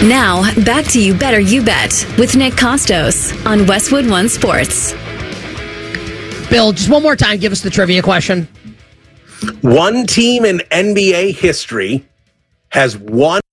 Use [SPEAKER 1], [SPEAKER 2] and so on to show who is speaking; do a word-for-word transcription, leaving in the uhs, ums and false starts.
[SPEAKER 1] Now, back to You Better You Bet with Nick Costos on Westwood One Sports.
[SPEAKER 2] Bill, just one more time, give us the trivia question.
[SPEAKER 3] One team in N B A history has won